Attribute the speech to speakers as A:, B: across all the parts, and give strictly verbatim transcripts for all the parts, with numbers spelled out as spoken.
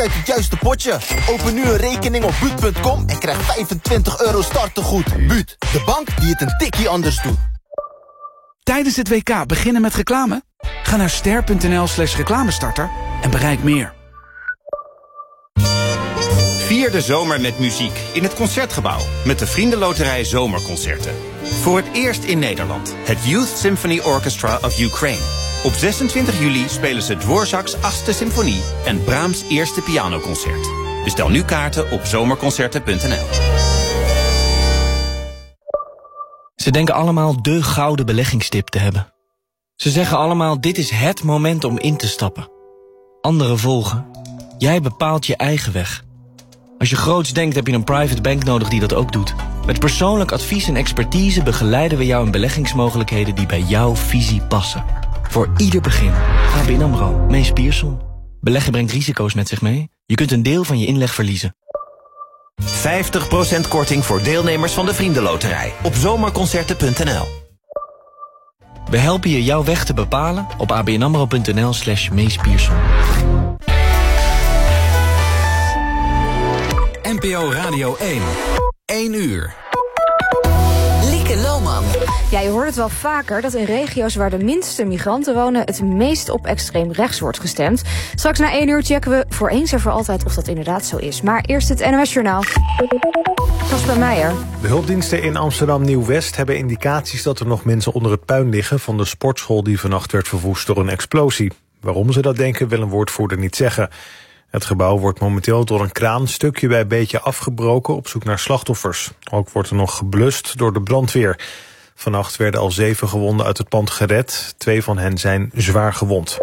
A: uit het juiste potje. Open nu een rekening op buut punt com en krijg vijfentwintig euro startegoed. Buut, de bank die het een tikkie anders doet.
B: Tijdens het W K beginnen met reclame? Ga naar ster.nl slash reclamestarter en bereik meer.
C: Vier de zomer met muziek in het Concertgebouw met de Vriendenloterij Zomerconcerten. Voor het eerst in Nederland het Youth Symphony Orchestra of Ukraine. Op zesentwintig juli spelen ze Dvorak's achtste symfonie en Brahms' eerste pianoconcert. Bestel nu kaarten op zomerconcerten punt n l.
D: Ze denken allemaal de gouden beleggingstip te hebben. Ze zeggen allemaal, dit is het moment om in te stappen. Anderen volgen. Jij bepaalt je eigen weg. Als je groots denkt, heb je een private bank nodig die dat ook doet. Met persoonlijk advies en expertise begeleiden we jou in beleggingsmogelijkheden die bij jouw visie passen. Voor ieder begin. A B N AMRO, Mees Pierson. Beleggen brengt risico's met zich mee. Je kunt een deel van je inleg verliezen.
C: vijftig procent korting voor deelnemers van de Vriendenloterij op zomerconcerten punt n l.
D: We helpen je jouw weg te bepalen op abnamro.nl slash Mees Pierson.
E: N P O Radio één. één uur.
F: Lieke Lohman.
G: Ja, je hoort het wel vaker dat in regio's waar de minste migranten wonen het meest op extreem rechts wordt gestemd. Straks na één uur checken we voor eens en voor altijd of dat inderdaad zo is. Maar eerst het N O S Journaal. Kasper Meijer.
H: De hulpdiensten in Amsterdam Nieuw-West hebben indicaties dat er nog mensen onder het puin liggen van de sportschool die vannacht werd verwoest door een explosie. Waarom ze dat denken wil een woordvoerder niet zeggen. Het gebouw wordt momenteel door een kraan stukje bij beetje afgebroken op zoek naar slachtoffers. Ook wordt er nog geblust door de brandweer. Vannacht werden al zeven gewonden uit het pand gered. Twee van hen zijn zwaar gewond.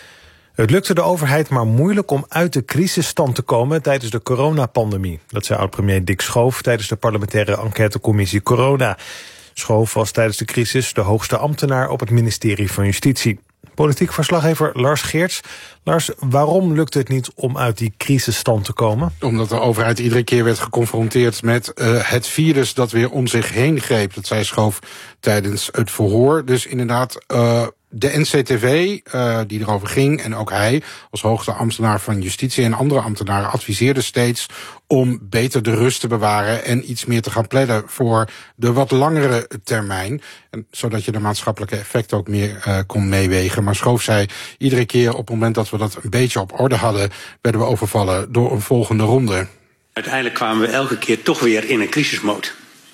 H: Het lukte de overheid maar moeilijk om uit de crisisstand te komen tijdens de coronapandemie. Dat zei oud-premier Dick Schoof tijdens de parlementaire enquêtecommissie Corona. Schoof was tijdens de crisis de hoogste ambtenaar op het ministerie van Justitie. Politiek verslaggever Lars Geerts. Lars, waarom lukt het niet om uit die crisisstand te komen?
I: Omdat de overheid iedere keer werd geconfronteerd met uh, het virus dat weer om zich heen greep. Dat zei Schoof tijdens het verhoor. Dus inderdaad, uh, de N C T V, uh, die erover ging, en ook hij als hoogste ambtenaar van Justitie en andere ambtenaren adviseerden steeds om beter de rust te bewaren en iets meer te gaan plannen voor de wat langere termijn. En, zodat je de maatschappelijke effecten ook meer uh, kon meewegen. Maar Schoof zei, iedere keer op het moment dat we dat een beetje op orde hadden, werden we overvallen door een volgende ronde.
J: Uiteindelijk kwamen we elke keer toch weer in een crisismode.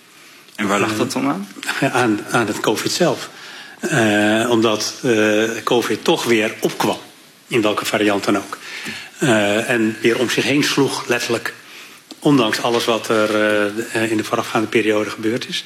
K: En waar lag dat dan aan?
J: Aan, aan het COVID zelf. Uh, omdat uh, COVID toch weer opkwam, in welke variant dan ook. Uh, en weer om zich heen sloeg, letterlijk. Ondanks alles wat er uh, in de voorafgaande periode gebeurd is.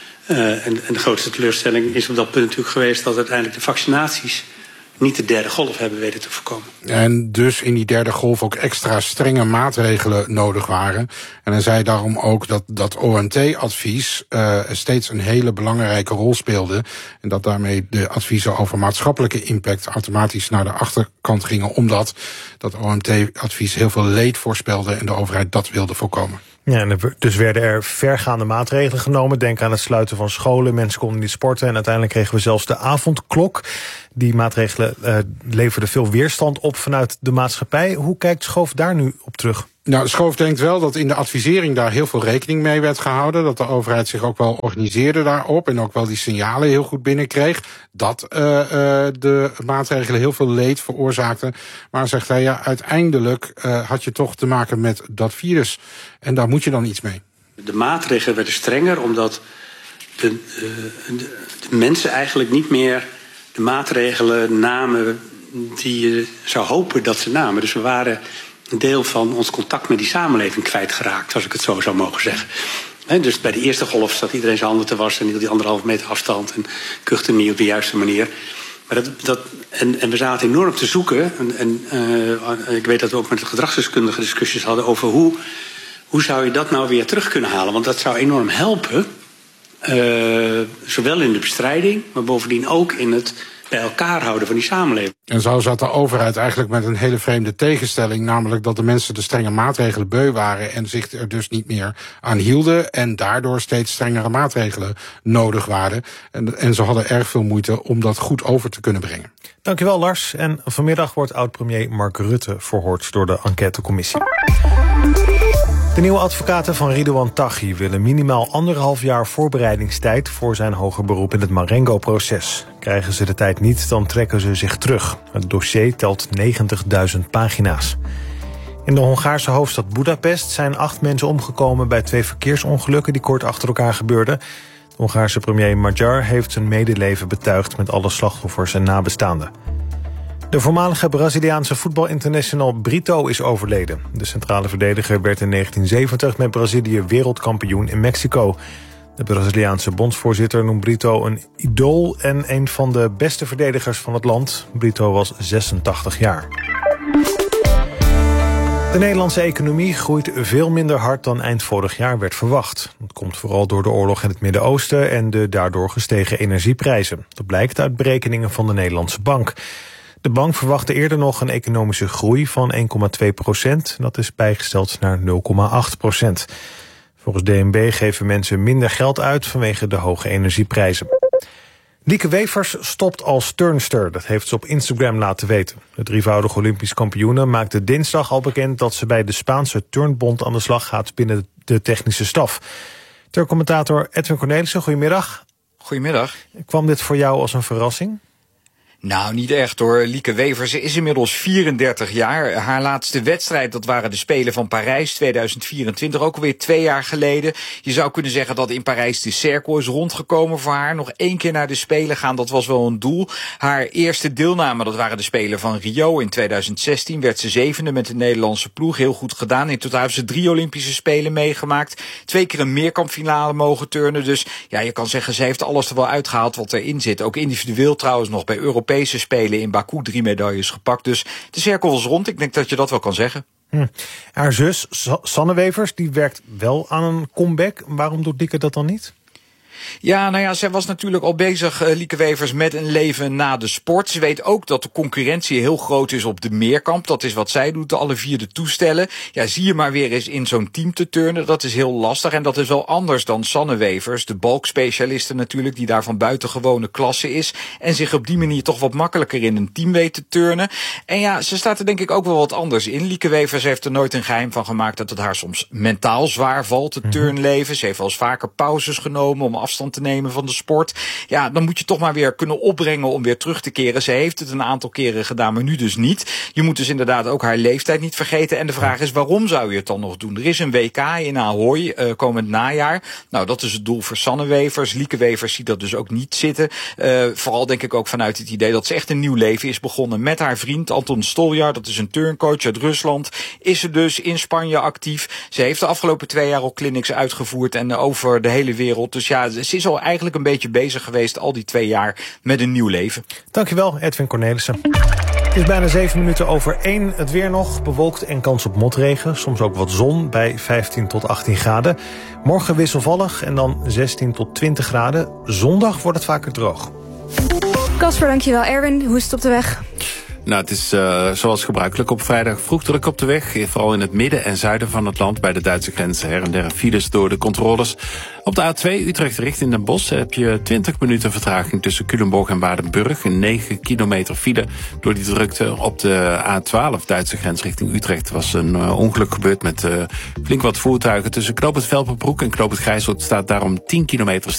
J: Uh, en, en de grootste teleurstelling is op dat punt natuurlijk geweest dat uiteindelijk de vaccinaties niet de derde golf hebben weten te voorkomen.
I: En dus in die derde golf ook extra strenge maatregelen nodig waren. En hij zei daarom ook dat dat O M T-advies uh, steeds een hele belangrijke rol speelde. En dat daarmee de adviezen over maatschappelijke impact automatisch naar de achterkant gingen. Omdat dat O M T-advies heel veel leed voorspelde en de overheid dat wilde voorkomen.
H: Ja, en dus werden er vergaande maatregelen genomen. Denk aan het sluiten van scholen, mensen konden niet sporten. En uiteindelijk kregen we zelfs de avondklok. Die maatregelen uh, leverden veel weerstand op vanuit de maatschappij. Hoe kijkt Schoof daar nu op terug?
I: Nou, Schoof denkt wel dat in de advisering daar heel veel rekening mee werd gehouden. Dat de overheid zich ook wel organiseerde daarop. En ook wel die signalen heel goed binnenkreeg. Dat uh, uh, de maatregelen heel veel leed veroorzaakten. Maar zegt hij, ja, uiteindelijk uh, had je toch te maken met dat virus. En daar moet je dan iets mee.
J: De maatregelen werden strenger omdat de, uh, de, de mensen eigenlijk niet meer de maatregelen namen die je zou hopen dat ze namen. Dus we waren een deel van ons contact met die samenleving kwijtgeraakt, als ik het zo zou mogen zeggen. He, dus bij de eerste golf zat iedereen zijn handen te wassen en hield die anderhalve meter afstand en kuchte niet op de juiste manier. Maar dat, dat, en, en we zaten enorm te zoeken. En, en uh, ik weet dat we ook met de gedragsdeskundigen discussies hadden over hoe, hoe zou je dat nou weer terug kunnen halen. Want dat zou enorm helpen. Uh, zowel in de bestrijding, maar bovendien ook in het bij elkaar houden van die samenleving.
I: En zo zat de overheid eigenlijk met een hele vreemde tegenstelling, namelijk dat de mensen de strenge maatregelen beu waren en zich er dus niet meer aan hielden en daardoor steeds strengere maatregelen nodig waren. En, en ze hadden erg veel moeite om dat goed over te kunnen brengen.
H: Dankjewel Lars. En vanmiddag wordt oud-premier Mark Rutte verhoord door de enquêtecommissie. De nieuwe advocaten van Ridouan Taghi willen minimaal anderhalf jaar voorbereidingstijd voor zijn hoger beroep in het Marengo-proces. Krijgen ze de tijd niet, dan trekken ze zich terug. Het dossier telt negentigduizend pagina's. In de Hongaarse hoofdstad Boedapest zijn acht mensen omgekomen bij twee verkeersongelukken die kort achter elkaar gebeurden. De Hongaarse premier Magyar heeft zijn medeleven betuigd met alle slachtoffers en nabestaanden. De voormalige Braziliaanse voetbalinternational Brito is overleden. De centrale verdediger werd in negentien zeventig met Brazilië wereldkampioen in Mexico. De Braziliaanse bondsvoorzitter noemt Brito een idool en een van de beste verdedigers van het land. Brito was zesentachtig jaar. De Nederlandse economie groeit veel minder hard dan eind vorig jaar werd verwacht. Dat komt vooral door de oorlog in het Midden-Oosten en de daardoor gestegen energieprijzen. Dat blijkt uit berekeningen van de Nederlandse Bank. De bank verwachtte eerder nog een economische groei van één komma twee procent. Dat is bijgesteld naar nul komma acht procent. Volgens D N B geven mensen minder geld uit vanwege de hoge energieprijzen. Lieke Wevers stopt als turnster. Dat heeft ze op Instagram laten weten. De drievoudige Olympisch kampioene maakte dinsdag al bekend dat ze bij de Spaanse Turnbond aan de slag gaat binnen de technische staf. Turncommentator Edwin Cornelissen, goedemiddag.
L: Goedemiddag.
H: Kwam dit voor jou als een verrassing?
L: Nou, niet echt hoor. Lieke Wevers is inmiddels vierendertig jaar. Haar laatste wedstrijd, dat waren de Spelen van Parijs tweeduizend vierentwintig, ook alweer twee jaar geleden. Je zou kunnen zeggen dat in Parijs de cirkel is rondgekomen voor haar. Nog één keer naar de Spelen gaan, dat was wel een doel. Haar eerste deelname, dat waren de Spelen van Rio in tweeduizend zestien. Werd ze zevende met de Nederlandse ploeg. Heel goed gedaan. In totaal heeft ze drie Olympische Spelen meegemaakt. Twee keer een meerkampfinale mogen turnen. Dus ja, je kan zeggen, ze heeft alles er wel uitgehaald wat erin zit. Ook individueel trouwens nog bij Europese Spelen in Baku drie medailles gepakt. Dus de cirkel was rond. Ik denk dat je dat wel kan zeggen.
H: Hm. Haar zus, Sanne Wevers, die werkt wel aan een comeback. Waarom doet Lieke dat dan niet?
L: Ja, nou ja, zij was natuurlijk al bezig, uh, Lieke Wevers, met een leven na de sport. Ze weet ook dat de concurrentie heel groot is op de meerkamp. Dat is wat zij doet, de alle vier de toestellen. Ja, zie je maar weer eens in zo'n team te turnen. Dat is heel lastig en dat is wel anders dan Sanne Wevers, de balkspecialiste natuurlijk, die daar van buitengewone klasse is. En zich op die manier toch wat makkelijker in een team weet te turnen. En ja, ze staat er denk ik ook wel wat anders in. Lieke Wevers heeft er nooit een geheim van gemaakt dat het haar soms mentaal zwaar valt, het turnleven. Ze heeft wel eens vaker pauzes genomen om afstand te nemen van de sport. Ja, dan moet je toch maar weer kunnen opbrengen om weer terug te keren. Ze heeft het een aantal keren gedaan, maar nu dus niet. Je moet dus inderdaad ook haar leeftijd niet vergeten. En de vraag is, waarom zou je het dan nog doen? Er is een W K in Ahoy uh, komend najaar. Nou, dat is het doel voor Sanne Wevers. Lieke Wevers ziet dat dus ook niet zitten. Uh, vooral denk ik ook vanuit het idee dat ze echt een nieuw leven is begonnen met haar vriend Anton Stoljar. Dat is een turncoach uit Rusland. Is ze dus in Spanje actief. Ze heeft de afgelopen twee jaar al clinics uitgevoerd en uh, over de hele wereld. Dus ja, ze is al eigenlijk een beetje bezig geweest al die twee jaar met een nieuw leven.
H: Dankjewel, Edwin Cornelissen. Het is bijna zeven minuten over één. Het weer nog bewolkt en kans op motregen. Soms ook wat zon bij vijftien tot achttien graden. Morgen wisselvallig en dan zestien tot twintig graden. Zondag wordt het vaker droog.
G: Casper, dankjewel. Erwin, hoe is het op de weg?
M: Nou, het is uh, zoals gebruikelijk op vrijdag vroeg druk op de weg. Vooral in het midden en zuiden van het land bij de Duitse grens her en der files door de controles. Op de A twee Utrecht richting Den Bosch heb je twintig minuten vertraging tussen Culemborg en Waardenburg. Een negen kilometer file door die drukte. Op de A twaalf Duitse grens richting Utrecht was een uh, ongeluk gebeurd met uh, flink wat voertuigen. Tussen Knoop het Velperbroek en Knoop het Grijshoort staat daarom tien kilometer